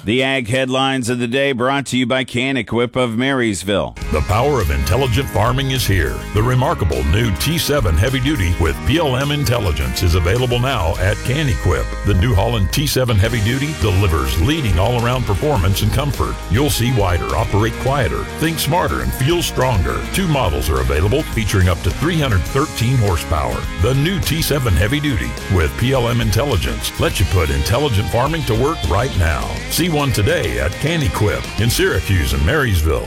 The Ag Headlines of the Day brought to you by Can-Equip of Marysville. The power of intelligent farming is here. The remarkable new T7 Heavy Duty with PLM Intelligence is available now at Can-Equip. The New Holland T7 Heavy Duty delivers leading all-around performance and comfort. You'll see wider, operate quieter, think smarter, and feel stronger. 2 models are available featuring up to 313 horsepower. The new T7 Heavy Duty with PLM Intelligence lets you put intelligent farming to work right now. See one today at Can-Equip in Syracuse and Marysville.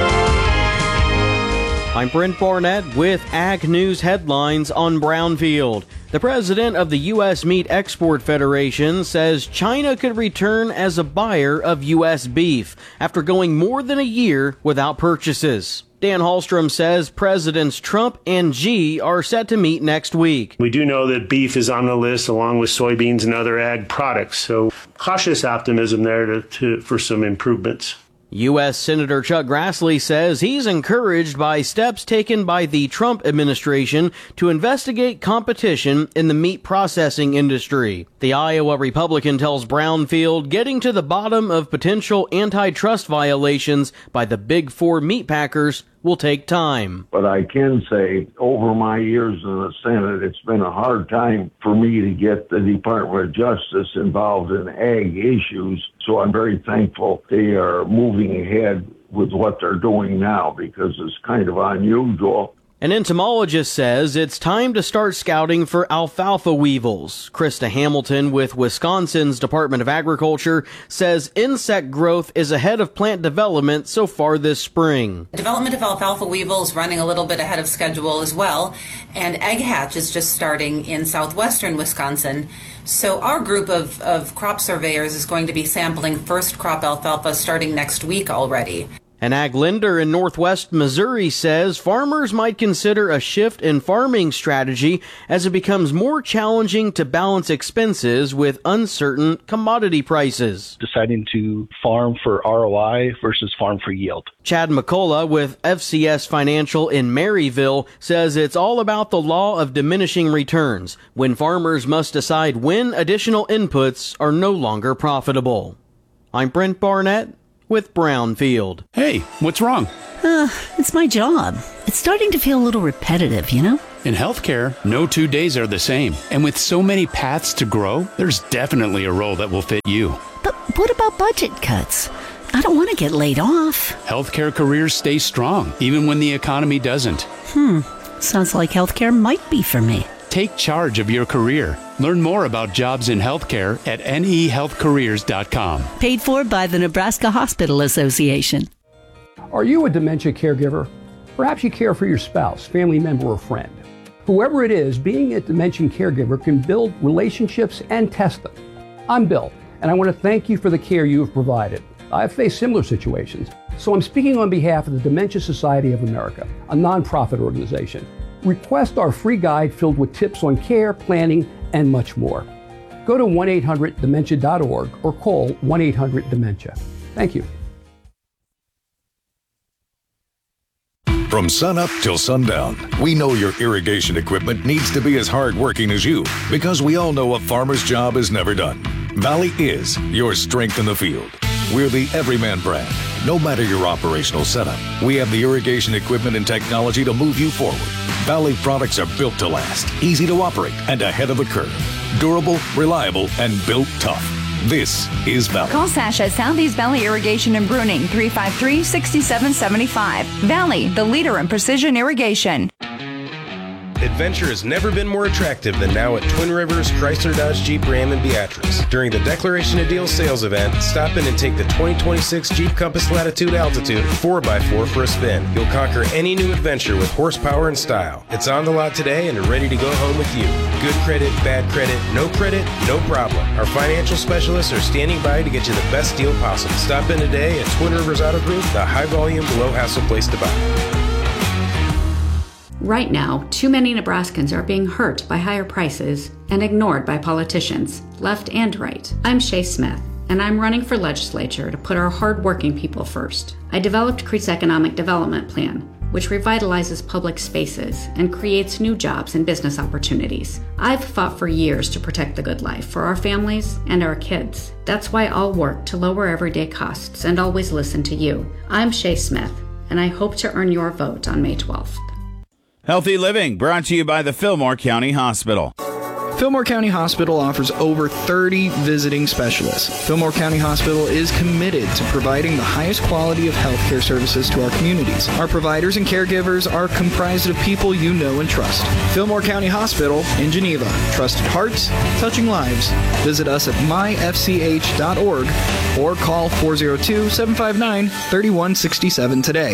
I'm Brent Barnett with Ag News Headlines on Brownfield. The president of the U.S. Meat Export Federation says China could return as a buyer of U.S. beef after going more than a year without purchases. Dan Hallstrom says Presidents Trump and Xi are set to meet next week. We do know that beef is on the list along with soybeans and other ag products, so cautious optimism there for some improvements. U.S. Senator Chuck Grassley says he's encouraged by steps taken by the Trump administration to investigate competition in the meat processing industry. The Iowa Republican tells Brownfield getting to the bottom of potential antitrust violations by the Big Four meat packers will take time. But I can say, over my years in the Senate, it's been a hard time for me to get the Department of Justice involved in ag issues. So I'm very thankful they are moving ahead with what they're doing now, because it's kind of unusual. An entomologist says it's time to start scouting for alfalfa weevils. Krista Hamilton with Wisconsin's Department of Agriculture says insect growth is ahead of plant development so far this spring. Development of alfalfa weevils running a little bit ahead of schedule as well, and egg hatch is just starting in southwestern Wisconsin. So our group of crop surveyors is going to be sampling first crop alfalfa starting next week already. An ag lender in northwest Missouri says farmers might consider a shift in farming strategy as it becomes more challenging to balance expenses with uncertain commodity prices. Deciding to farm for ROI versus farm for yield. Chad McCullough with FCS Financial in Maryville says it's all about the law of diminishing returns when farmers must decide when additional inputs are no longer profitable. I'm Brent Barnett with Brownfield. Hey, what's wrong? It's my job. It's starting to feel a little repetitive, you know? In healthcare, no 2 days are the same. And with so many paths to grow, there's definitely a role that will fit you. But what about budget cuts? I don't want to get laid off. Healthcare careers stay strong, even when the economy doesn't. Sounds like healthcare might be for me. Take charge of your career. Learn more about jobs in healthcare at nehealthcareers.com. Paid for by the Nebraska Hospital Association. Are you a dementia caregiver? Perhaps you care for your spouse, family member, or friend. Whoever it is, being a dementia caregiver can build relationships and test them. I'm Bill, and I want to thank you for the care you have provided. I've faced similar situations, so I'm speaking on behalf of the Dementia Society of America, a nonprofit organization. Request our free guide filled with tips on care, planning, and much more. Go to 1-800-DEMENTIA.org or call 1-800-DEMENTIA. Thank you. From sunup till sundown, we know your irrigation equipment needs to be as hardworking as you, because we all know a farmer's job is never done. Valley is your strength in the field. We're the Everyman brand. No matter your operational setup, we have the irrigation equipment and technology to move you forward. Valley products are built to last, easy to operate, and ahead of the curve. Durable, reliable, and built tough. This is Valley. Call Sasha at Southeast Valley Irrigation and Pruning, 353-6775. Valley, the leader in precision irrigation. Adventure has never been more attractive than now at Twin Rivers Chrysler Dodge Jeep Ram in Beatrice. During the Declaration of Deals sales event, stop in and take the 2026 Jeep Compass Latitude Altitude 4x4 for a spin. You'll conquer any new adventure with horsepower and style. It's on the lot today and ready to go home with you. Good credit, bad credit, no problem. Our financial specialists are standing by to get you the best deal possible. Stop in today at Twin Rivers Auto Group, the high volume, low hassle place to buy. Right now, too many Nebraskans are being hurt by higher prices and ignored by politicians, left and right. I'm Shay Smith, and I'm running for legislature to put our hardworking people first. I developed Crete's economic development plan, which revitalizes public spaces and creates new jobs and business opportunities. I've fought for years to protect the good life for our families and our kids. That's why I'll work to lower everyday costs and always listen to you. I'm Shay Smith, and I hope to earn your vote on May 12th. Healthy Living, brought to you by the Fillmore County Hospital. Fillmore County Hospital offers over 30 visiting specialists. Fillmore County Hospital is committed to providing the highest quality of healthcare services to our communities. Our providers and caregivers are comprised of people you know and trust. Fillmore County Hospital in Geneva. Trusted hearts, touching lives. Visit us at myfch.org or call 402-759-3167 today.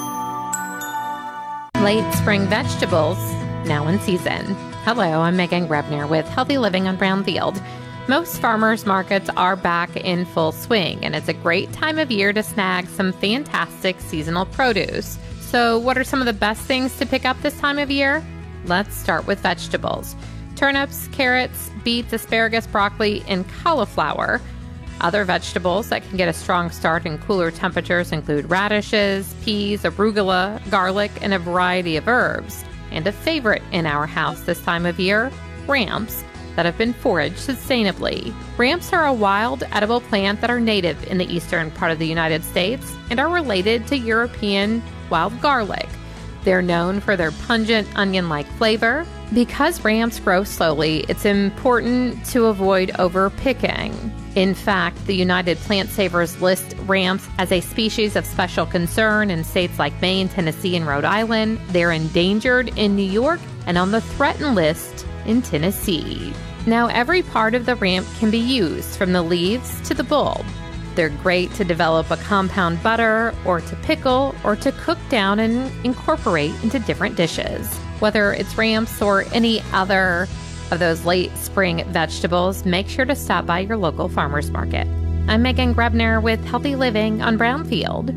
Late spring vegetables, now in season. Hello, I'm Megan Grebner with Healthy Living on Brownfield. Most farmers markets are back in full swing, and it's a great time of year to snag some fantastic seasonal produce. So what are some of the best things to pick up this time of year? Let's start with vegetables. Turnips, carrots, beets, asparagus, broccoli, and cauliflower. Other vegetables that can get a strong start in cooler temperatures include radishes, peas, arugula, garlic, and a variety of herbs. And a favorite in our house this time of year, ramps that have been foraged sustainably. Ramps are a wild, edible plant that are native in the eastern part of the United States and are related to European wild garlic. They're known for their pungent onion-like flavor. Because ramps grow slowly, it's important to avoid overpicking. In fact, the United Plant Savers list ramps as a species of special concern in states like Maine, Tennessee, and Rhode Island. They're endangered in New York and on the threatened list in Tennessee. Now, every part of the ramp can be used, from the leaves to the bulb. They're great to develop a compound butter, or to pickle, or to cook down and incorporate into different dishes. Whether it's ramps or any other of those late spring vegetables, make sure to stop by your local farmer's market. I'm Megan Grebner with Healthy Living on Brownfield.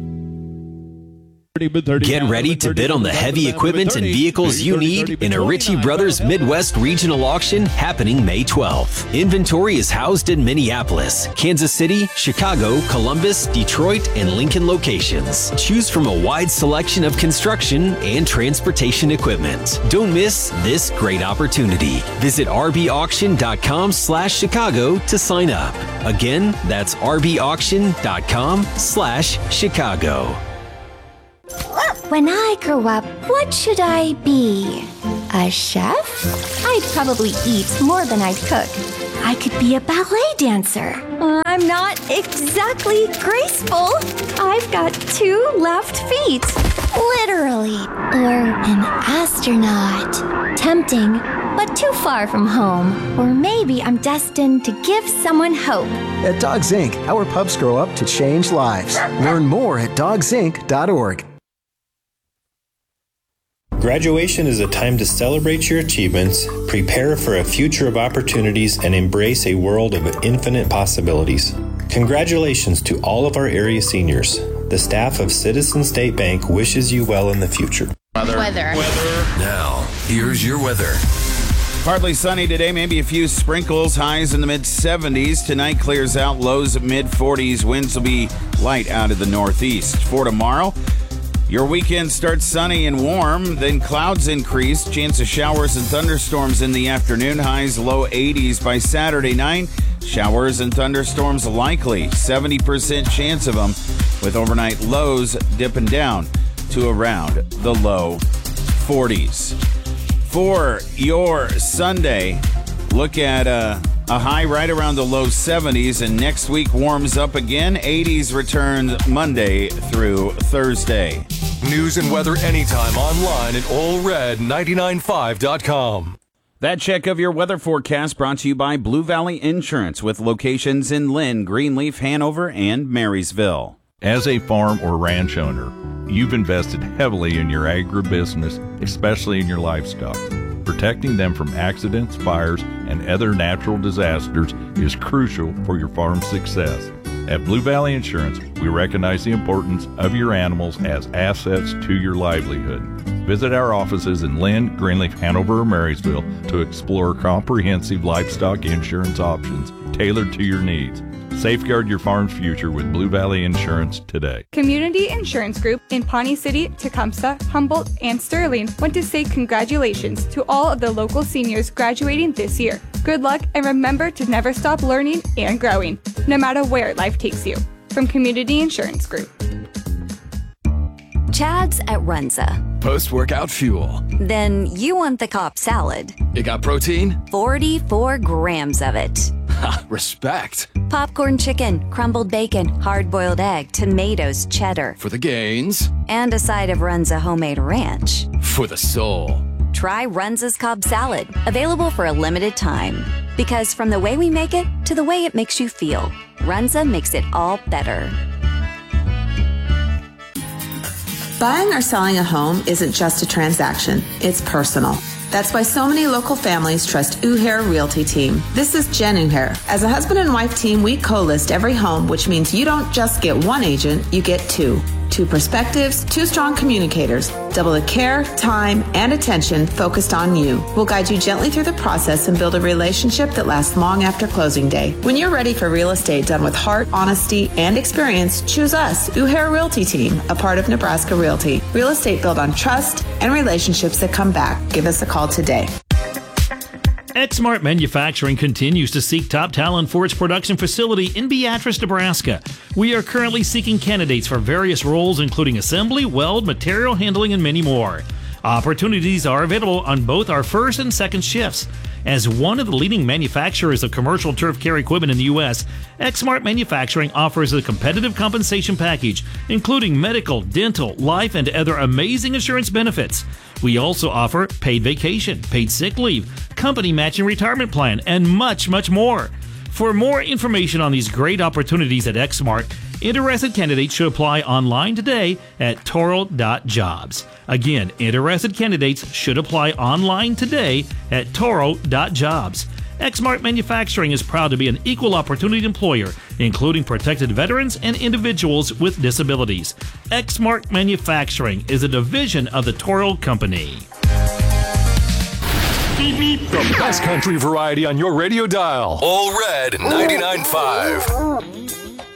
Get ready to bid on the heavy equipment and vehicles you need in a Ritchie Brothers Midwest Regional Auction happening May 12th. Inventory is housed in Minneapolis, Kansas City, Chicago, Columbus, Detroit, and Lincoln locations. Choose from a wide selection of construction and transportation equipment. Don't miss this great opportunity. Visit rbauction.com/Chicago to sign up. Again, that's rbauction.com/Chicago. When I grow up, what should I be? A chef? I'd probably eat more than I'd cook. I could be a ballet dancer. I'm not exactly graceful. I've got 2 left feet. Literally. Or an astronaut. Tempting, but too far from home. Or maybe I'm destined to give someone hope. At Dogs Inc., our pups grow up to change lives. Learn more at dogsinc.org. Graduation is a time to celebrate your achievements, prepare for a future of opportunities, and embrace a world of infinite possibilities. Congratulations to all of our area seniors. The staff of Citizen State Bank wishes you well in the future. Weather. Now, here's your weather. Partly sunny today, maybe a few sprinkles, highs in the mid-70s. Tonight clears out, lows at mid-40s. Winds will be light out of the northeast. For tomorrow, your weekend starts sunny and warm, then clouds increase. Chance of showers and thunderstorms in the afternoon. Highs low 80s by Saturday night. Showers and thunderstorms likely. 70% chance of them, with overnight lows dipping down to around the low 40s. For your Sunday, look at a high right around the low 70s, and next week warms up again. 80s returns Monday through Thursday. News and weather anytime online at allred995.com. That check of your weather forecast brought to you by Blue Valley Insurance, with locations in Lynn, Greenleaf, Hanover, and Marysville. As a farm or ranch owner, you've invested heavily in your agribusiness, especially in your livestock. Protecting them from accidents, fires, and other natural disasters is crucial for your farm's success. At Blue Valley Insurance, we recognize the importance of your animals as assets to your livelihood. Visit our offices in Lynn, Greenleaf, Hanover, or Marysville to explore comprehensive livestock insurance options tailored to your needs. Safeguard your farm's future with Blue Valley Insurance today. Community Insurance Group in Pawnee City, Tecumseh, Humboldt, and Sterling want to say congratulations to all of the local seniors graduating this year. Good luck, and remember to never stop learning and growing, no matter where life takes you. From Community Insurance Group. Chad's at Runza. Post-workout fuel. Then you want the Cobb salad. It got protein? 44 grams of it. Ha, respect. Popcorn chicken, crumbled bacon, hard-boiled egg, tomatoes, cheddar. For the gains. And a side of Runza homemade ranch. For the soul. Try Runza's Cobb salad, available for a limited time. Because from the way we make it to the way it makes you feel, Runza makes it all better. Buying or selling a home isn't just a transaction, it's personal. That's why so many local families trust Uhair Realty Team. This is Jen Uhair. As a husband and wife team, we co-list every home, which means you don't just get one agent, you get two. Two perspectives, two strong communicators, double the care, time, and attention focused on you. We'll guide you gently through the process and build a relationship that lasts long after closing day. When you're ready for real estate done with heart, honesty, and experience, choose us, Uhair Realty Team, a part of Nebraska Realty. Real estate built on trust and relationships that come back. Give us a call today. Exmart Manufacturing continues to seek top talent for its production facility in Beatrice, Nebraska. We are currently seeking candidates for various roles, including assembly, weld, material handling, and many more. Opportunities are available on both our first and second shifts. As one of the leading manufacturers of commercial turf care equipment in the U.S., Exmart Manufacturing offers a competitive compensation package, including medical, dental, life, and other amazing insurance benefits. We also offer paid vacation, paid sick leave, company matching retirement plan, and much, much more. For more information on these great opportunities at Exmart, interested candidates should apply online today at toro.jobs. Again, interested candidates should apply online today at toro.jobs. Exmart Manufacturing is proud to be an equal opportunity employer, including protected veterans and individuals with disabilities. Exmart Manufacturing is a division of the Toro Company. The best country variety on your radio dial. All Red 99.5.